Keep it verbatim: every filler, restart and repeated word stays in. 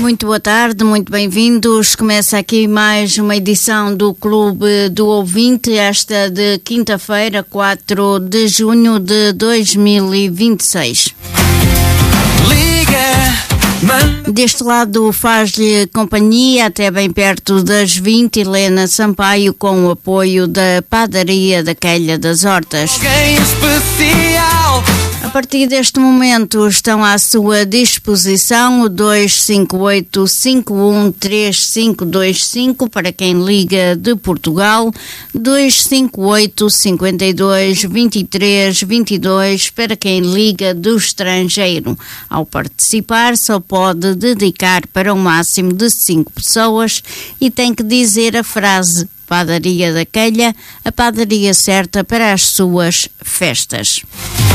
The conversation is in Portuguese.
Muito boa tarde, muito bem-vindos. Começa aqui mais uma edição do Clube do Ouvinte, esta de quinta-feira, quatro de junho de dois mil e vinte e seis. Deste lado faz-lhe companhia até bem perto das vinte, Helena Sampaio, com o apoio da Padaria da Quelha das Hortas. A partir deste momento estão à sua disposição o dois cinco oito, cinco um três cinco dois cinco para quem liga de Portugal, dois cinco oito, cinco dois, dois três dois dois para quem liga do estrangeiro. Ao participar só pode dedicar para um máximo de cinco pessoas e tem que dizer a frase Padaria da Quelha, a padaria certa para as suas festas.